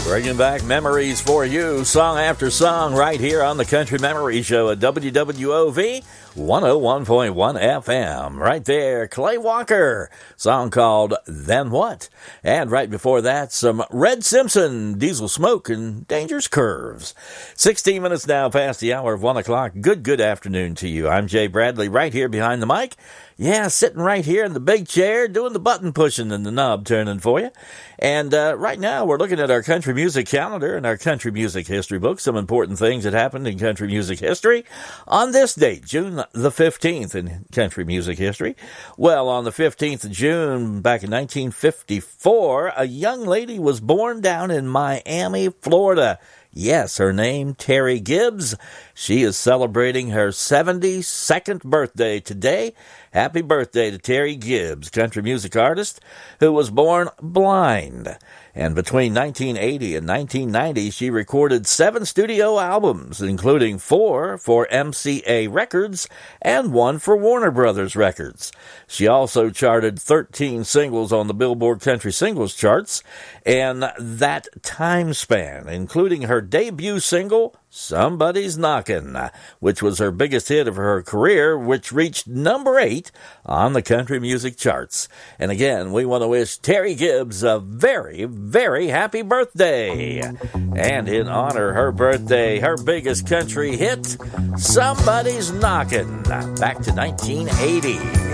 Bringing back memories for you, song after song, right here on the Country Memory Show at WWOV 101.1 FM. Right there, Clay Walker, song called Then What? And right before that, some Red Simpson, Diesel Smoke, and Dangerous Curves. 16 minutes now past the hour of 1 o'clock. Good afternoon to you. I'm Jay Bradley, right here behind the mic. Yeah, sitting right here in the big chair, doing the button pushing and the knob turning for you. And right now, we're looking at our country music calendar and our country music history book, some important things that happened in country music history. On this date, June the 15th in country music history. Well, on the 15th of June, back in 1954, a young lady was born down in Miami, Florida. Yes, her name, Terry Gibbs. She is celebrating her 72nd birthday today. Happy birthday to Terry Gibbs, country music artist who was born blind. And between 1980 and 1990, she recorded 7 studio albums, including 4 for MCA Records and 1 for Warner Brothers Records. She also charted 13 singles on the Billboard Country Singles charts, and that time span, including her debut single, Somebody's Knockin', which was her biggest hit of her career, which reached number 8 on the country music charts. And again, we want to wish Terry Gibbs a very, very happy birthday. And in honor of her birthday, her biggest country hit, Somebody's Knockin', back to 1980.